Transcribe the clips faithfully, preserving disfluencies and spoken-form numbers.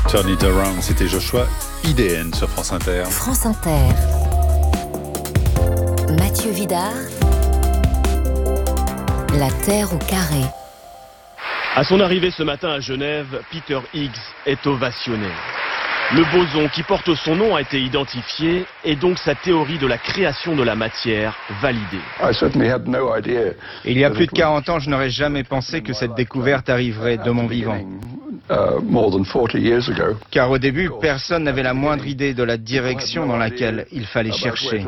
Turn It Around, c'était Joshua I D N sur France Inter. France Inter. Mathieu Vidard. La Terre au carré. À son arrivée ce matin à Genève, Peter Higgs est ovationné. Le boson qui porte son nom a été identifié et donc sa théorie de la création de la matière validée. Il y a plus de quarante ans, je n'aurais jamais pensé que cette découverte arriverait de mon vivant. Car au début, personne n'avait la moindre idée de la direction dans laquelle il fallait chercher.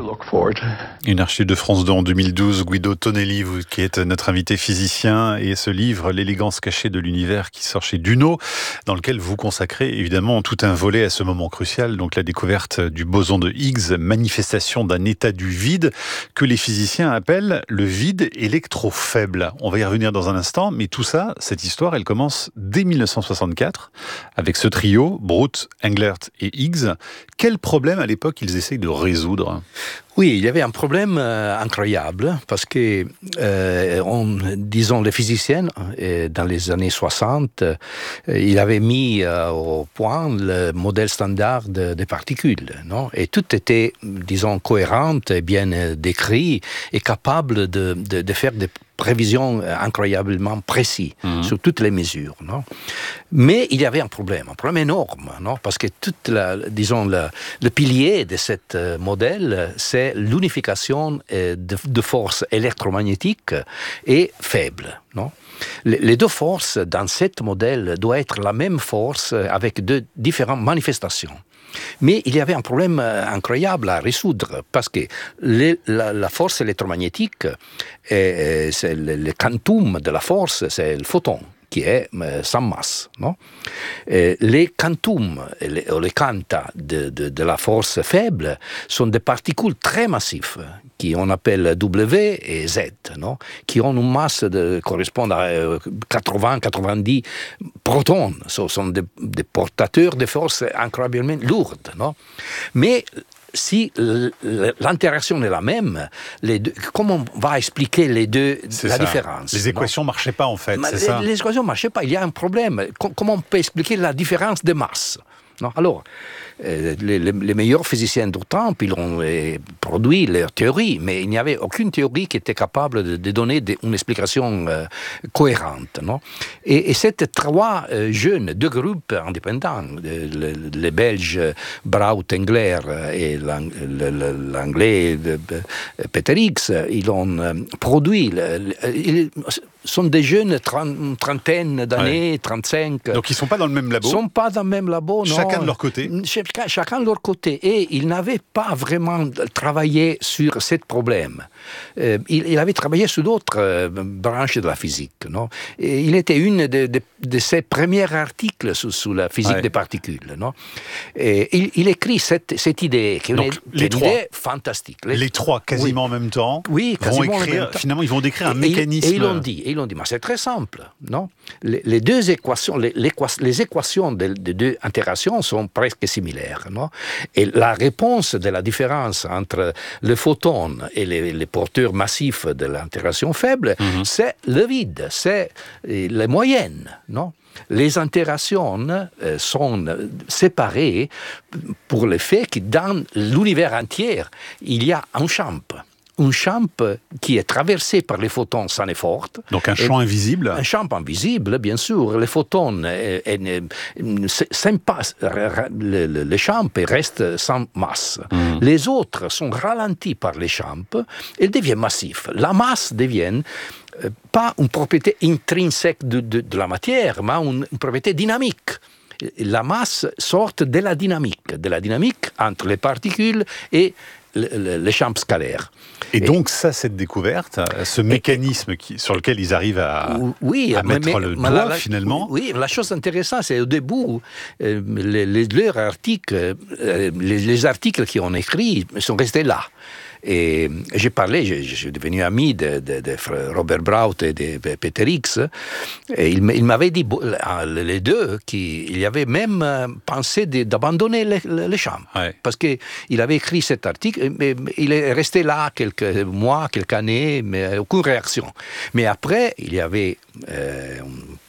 Une archive de France deux en deux mille douze, Guido Tonelli, vous, qui êtes notre invité physicien, et ce livre, L'élégance cachée de l'univers, qui sort chez Duno, dans lequel vous consacrez évidemment tout un volet à ce moment crucial, donc la découverte du boson de Higgs, manifestation d'un état du vide que les physiciens appellent le vide électrofaible. On va y revenir dans un instant, mais tout ça, cette histoire, elle commence dès mille neuf cent soixante-quatre, avec ce trio, Brout, Englert et Higgs. Quel problème à l'époque ils essayent de résoudre ? Oui, il y avait un problème euh, incroyable parce que, euh, on, disons, les physiciens, euh, dans les années soixante, euh, ils avaient mis euh, au point le modèle standard de, des particules, non ? Et tout était, disons, cohérent, bien euh, décrit et capable de, de, de faire des prévisions incroyablement précises mmh. sur toutes les mesures, non ? Mais il y avait un problème, un problème énorme, non ? Parce que toute la, disons, la, le pilier de ce euh, modèle, c'est l'unification de, de forces électromagnétiques et faibles. Non? Les deux forces dans ce modèle doivent être la même force avec deux différentes manifestations. Mais il y avait un problème incroyable à résoudre parce que les, la, la force électromagnétique, est, c'est le, le quantum de la force, c'est le photon qui est euh, sans masse. Non? Et les quantums, les, les quanta de, de, de la force faible sont des particules très massives qui on appelle W et Z, non? Qui ont une masse de, correspondant à quatre-vingts à quatre-vingt-dix protons. Ce sont des, des portateurs de force incroyablement lourdes. Non? Mais si l'interaction est la même, les deux, comment on va expliquer les deux, c'est la ça. différence? Les équations ne marchaient pas en fait, Mais c'est les, ça les équations ne marchaient pas, il y a un problème. Comment on peut expliquer la différence de masse? Non, alors, euh, les, les, les meilleurs physiciens du temps, ils ont euh, produit leur théorie, mais il n'y avait aucune théorie qui était capable de, de donner de, une explication euh, cohérente. Non? Et, et ces trois euh, jeunes, deux groupes indépendants, les, les, les Belges Brout, Englert et l'anglais Peter Higgs, ils ont euh, produit... Le, ils, sont des jeunes, une trentaine d'années, ouais. trente-cinq. Donc ils ne sont pas dans le même labo? Ils ne sont pas dans le même labo, non. Chacun de leur côté? Chacun, chacun de leur côté. Et ils n'avaient pas vraiment travaillé sur ce problème. Euh, il, il avait travaillé sur d'autres euh, branches de la physique, non. Et il était une de, de, de ses premiers articles sur, sur la physique ouais. des particules, non. Et il, il écrit cette, cette idée, qui est une, les une trois, idée fantastique. Les, les trois, quasiment oui. en même temps, oui, vont quasiment écrire, en même temps. finalement, ils vont décrire un et, mécanisme... Et ils l'ont dit. Ils l'ont dit, mais c'est très simple, non? Les, les deux équations, les, les équations des de deux interactions sont presque similaires, non? Et la réponse de la différence entre le photon et les, les porteurs massifs de l'interaction faible, mm-hmm. c'est le vide, c'est les moyennes, non? Les interactions euh, sont séparées pour le fait que dans l'univers entier, il y a un champ. Un champ qui est traversé par les photons sans effort. Donc un champ invisible? Un champ invisible, bien sûr. Les photons, euh, euh, le, le, le champ reste sans masse. Mmh. Les autres sont ralentis par les champs et deviennent massifs. La masse devient euh, pas une propriété intrinsèque de, de, de la matière, mais une, une propriété dynamique. La masse sort de la dynamique, de la dynamique entre les particules et le, le, le champ scalaire. Et, et donc ça, cette découverte, ce mécanisme qui, sur lequel ils arrivent à, oui, à mais, mettre mais, le mais doigt, la, finalement. Oui, la chose intéressante, c'est au début, euh, les, les, leurs articles, euh, les, les articles qu'ils ont écrits sont restés là. Et j'ai parlé, je, je suis devenu ami de, de, de Robert Brout et de Peter Higgs, et il, il m'avait dit, les deux, qu'il avait même pensé d'abandonner le, le, le champ. Ouais. Parce qu'il avait écrit cet article, mais il est resté là quelques mois, quelques années, mais aucune réaction. Mais après, il y avait euh, un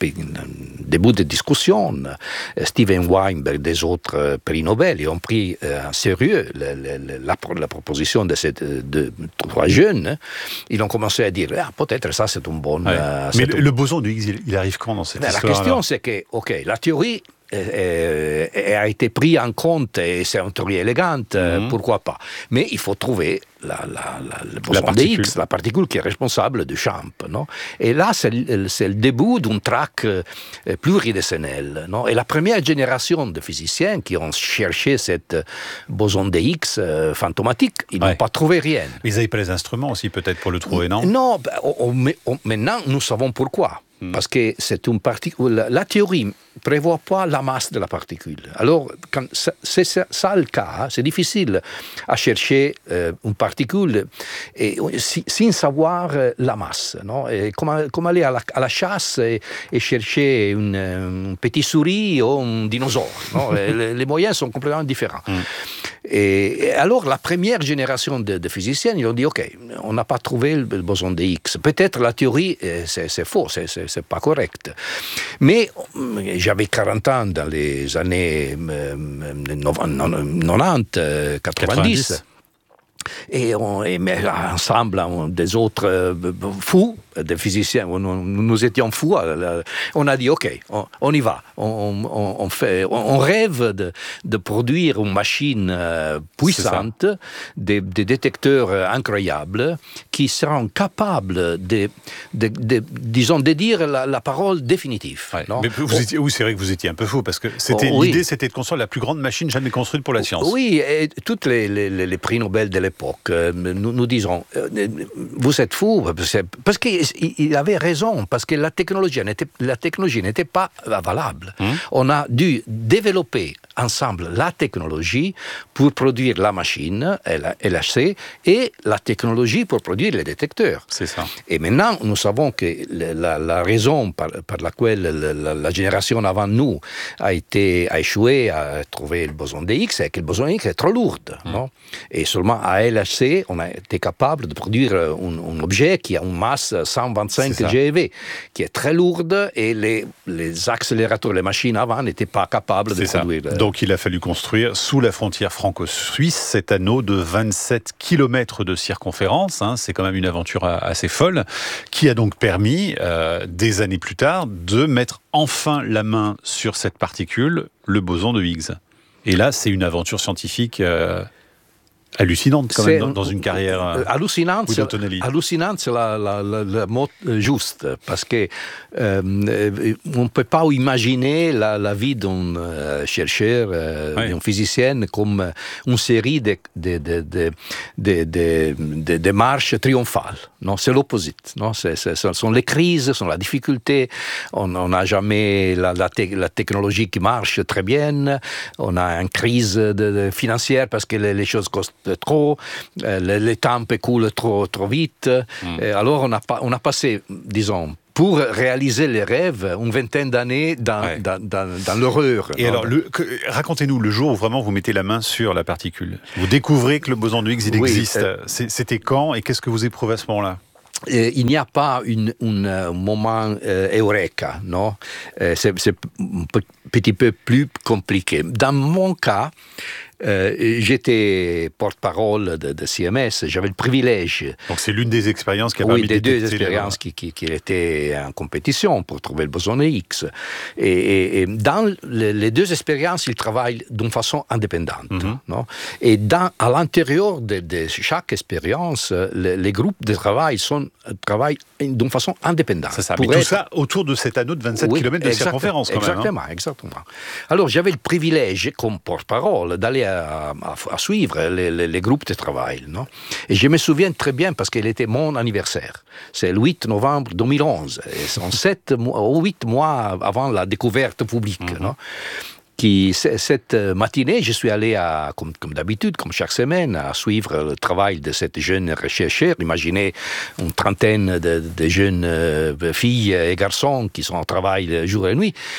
début de discussion, Steven Weinberg, des autres prix Nobel, ils ont pris en sérieux la, la, la, la proposition de ces de, trois jeunes. Ils ont commencé à dire, ah, peut-être ça c'est une bonne... Ouais. Euh, Mais c'est le, un... le boson de Higgs, il, il arrive quand dans cette Mais histoire? La question alors c'est que, ok, la théorie euh, a été prise en compte et c'est une théorie élégante, mm-hmm. pourquoi pas. Mais il faut trouver la, la, la, le boson de Higgs, la particule qui est responsable du champ. Non? Et là, c'est le, c'est le début d'une traque euh, pluridécennelle. Non? Et la première génération de physiciens qui ont cherché cette boson de Higgs euh, fantomatique, ils ouais. n'ont pas trouvé rien. Ils n'avaient pas les instruments aussi peut-être pour le trouver, non? Non, ben, on, on, on, maintenant nous savons pourquoi. Parce que c'est une particule. La, la théorie ne prévoit pas la masse de la particule. Alors, quand c'est ça, ça le cas, c'est difficile à chercher euh, une particule et, si, sans savoir la masse. Non? Et comme, comme aller à la, à la chasse et, et chercher une, une petite souris ou un dinosaure. Non? les, les moyens sont complètement différents. Mm. Et, et alors, la première génération de, de physiciens, ils ont dit, OK, on n'a pas trouvé le, le boson de Higgs. Peut-être la théorie, c'est, c'est faux, c'est, c'est, c'est pas correct. Mais j'avais quarante ans dans les années quatre-vingt-dix, quatre-vingt-dix. Et, on, et mais ensemble, on, des autres euh, fous, des physiciens, on, on, nous étions fous. Euh, on a dit, OK, on, on y va. On, on, on, fait, on, on rêve de, de produire une machine euh, puissante, des, des détecteurs incroyables, qui seront capables de, de, de, disons, de dire la, la parole définitive. Ouais, non? Mais vous étiez, oui, c'est vrai que vous étiez un peu fou, parce que c'était, oh, l'idée, oui. c'était de construire la plus grande machine jamais construite pour la science. Oui, et tous les, les, les prix Nobel de l'époque, nous, nous disons, vous êtes fous, parce qu'il avait raison, parce que la technologie n'était, la technologie n'était pas valable. Mmh. On a dû développer ensemble la technologie pour produire la machine, L H C, et la technologie pour produire les détecteurs. C'est ça. Et maintenant, nous savons que la, la raison par, par laquelle la, la génération avant nous a, été, a échoué à trouver le boson de Higgs, c'est que le boson de Higgs est trop lourd. Mmh. Non? Et seulement à L H C, on a été capable de produire un, un objet qui a une masse cent vingt-cinq GeV, qui est très lourde, et les, les accélérateurs, les machines avant n'étaient pas capables de c'est produire. Ça. Donc il a fallu construire sous la frontière franco-suisse cet anneau de vingt-sept kilomètres de circonférence. Hein, c'est quand même une aventure assez folle, qui a donc permis, euh, des années plus tard, de mettre enfin la main sur cette particule, le boson de Higgs. Et là, c'est une aventure scientifique... Euh hallucinante quand même dans, dans une carrière euh, hallucinante, c'est, hallucinante, c'est la, la, la, la mot juste, parce que euh, on ne peut pas imaginer la, la vie d'un euh, chercheur, euh, ouais. d'un physicien comme une série de, de, de, de, de, de, de, de marches triomphales. Non, c'est l'opposite. Non, c'est, c'est, ce sont les crises, ce sont la difficulté. On n'a jamais la, la, te, la technologie qui marche très bien. On a une crise de, de financière parce que les, les choses costent trop, euh, les, les temps coulent trop, trop vite. Mm. Et alors on a, on a passé, disons, pour réaliser les rêves, une vingtaine d'années dans, ouais. dans, dans, dans l'horreur. Et non? alors, le, que, racontez-nous le jour où vraiment vous mettez la main sur la particule. Vous découvrez que le boson de Higgs, il oui, existe. Euh, C'était quand et qu'est-ce que vous éprouvez à ce moment-là? Euh, il n'y a pas une, une, un moment euh, eureka, non? Euh, c'est, c'est un petit peu plus compliqué. Dans mon cas, Euh, j'étais porte-parole de, de C M S, j'avais le privilège. Donc c'est l'une des expériences qui a oui, permis de détecter... Oui, des deux expériences qui, qui, qui étaient en compétition pour trouver le boson de Higgs. Et, et, et dans les, les deux expériences, ils travaillent d'une façon indépendante. Mm-hmm. Non? Et dans, à l'intérieur de, de chaque expérience, les, les groupes de travail sont, travaillent d'une façon indépendante. C'est ça, mais être... tout ça autour de cet anneau de vingt-sept oui, kilomètres de exact, circonférence quand exactement, même. Hein. Exactement. Alors j'avais le privilège, comme porte-parole, d'aller À, à, à suivre les, les, les groupes de travail. Non? Et je me souviens très bien parce qu'il était mon anniversaire. C'est le huit novembre deux mille onze. Et c'est sept ou huit mois avant la découverte publique. Mm-hmm. Non? Qui, cette matinée, je suis allé, à, comme, comme d'habitude, comme chaque semaine, à suivre le travail de cette jeune chercheur. Imaginez une trentaine de, de jeunes filles et garçons qui sont au travail jour et nuit.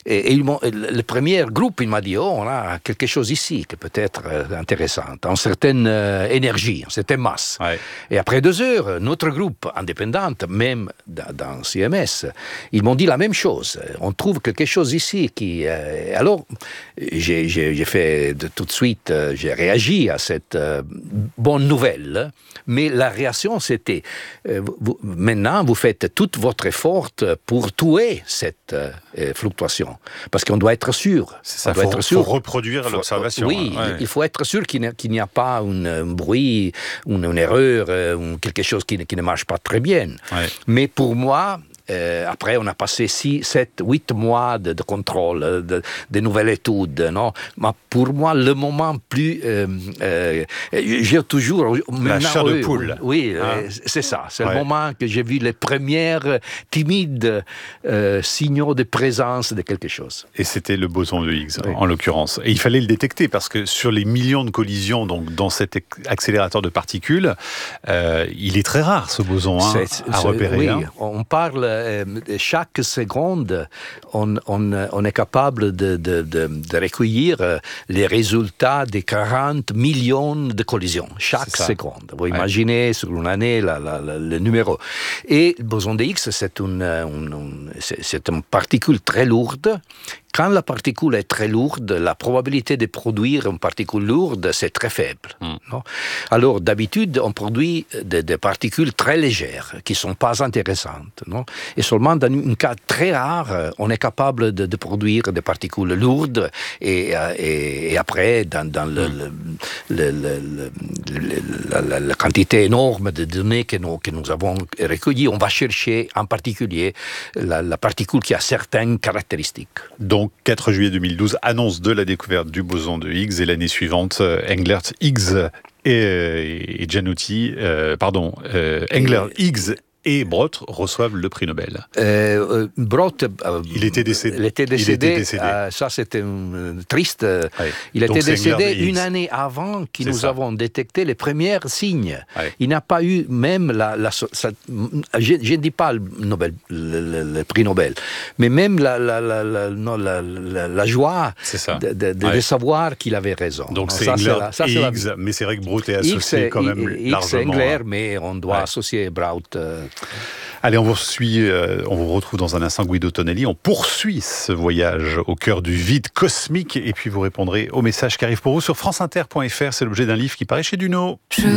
Et, et ils le premier groupe, il m'a dit, oh, on a quelque chose ici qui peut être intéressant, en certaine euh, énergie, en certaine masse. Ouais. Et après deux heures, notre groupe indépendant, même dans, dans C M S, ils m'ont dit la même chose. On trouve quelque chose ici qui... Euh, alors, j'ai, j'ai, j'ai fait de, tout de suite, euh, j'ai réagi à cette euh, bonne nouvelle, mais la réaction, c'était, euh, vous, maintenant, vous faites tout votre effort pour tuer cette euh, fluctuation, parce qu'on doit être sûr. C'est ça, il faut, faut reproduire faut, l'observation. Oui, hein, ouais. il faut être sûr qu'il, qu'il n'y a pas un, un bruit, une, une erreur, euh, quelque chose qui, qui ne marche pas très bien. Ouais. Mais pour moi, Euh, après, on a passé six, sept, huit mois de, de contrôle, de, de nouvelles études. Non? Mais pour moi, le moment plus... Euh, euh, j'ai toujours... La chair de poule. Oui, ah. euh, c'est ça. C'est ouais. le moment que j'ai vu les premières timides euh, signaux de présence de quelque chose. Et c'était le boson de Higgs, oui. en l'occurrence. Et il fallait le détecter, parce que sur les millions de collisions donc, dans cet accélérateur de particules, euh, il est très rare, ce boson, hein, c'est, à repérer. Oui, hein. On parle... chaque seconde, on, on, on est capable de, de, de, de recueillir les résultats des quarante millions de collisions, chaque seconde. Vous ouais. imaginez sur une année la, la, la, le numéro. Et le boson de Higgs, c'est une, une, une, c'est, c'est une particule très lourde. Quand la particule est très lourde, la probabilité de produire une particule lourde, c'est très faible. Mm. Non? Alors, d'habitude, on produit des, des particules très légères, qui ne sont pas intéressantes. Non? Et seulement dans un cas très rare, on est capable de, de produire des particules lourdes, et, et, et après, dans, dans le, mm. le, le, le, le, la, la, la quantité énorme de données que nous, que nous avons recueillies, on va chercher en particulier la, la particule qui a certaines caractéristiques. Donc, quatre juillet deux mille douze, annonce de la découverte du boson de Higgs, et l'année suivante, Englert, Higgs et, et Gianotti, euh, pardon, euh, Englert, Higgs et Broth reçoivent le prix Nobel. Euh, Broth, euh, il était décédé. Il était décédé. Il était décédé. Euh, ça, c'était euh, triste. Oui. Il Donc, était décédé une année avant que nous ça. avons détecté les premiers signes. Oui. Il n'a pas eu même la... la ça, je ne dis pas le, Nobel, le, le, le prix Nobel, mais même la, la, la, la, non, la, la, la joie de, de, de, oui. de savoir qu'il avait raison. Donc, c'est Englert et Higgs, mais c'est vrai que Broth est associé X, quand même X, largement. X Englert, mais on doit oui. associer Broth... Euh, Allez, on vous suit, euh, on vous retrouve dans un instant, Guido Tonelli. On poursuit ce voyage au cœur du vide cosmique, et puis vous répondrez aux messages qui arrivent pour vous sur franceinter point f r. C'est l'objet d'un livre qui paraît chez Duno. Je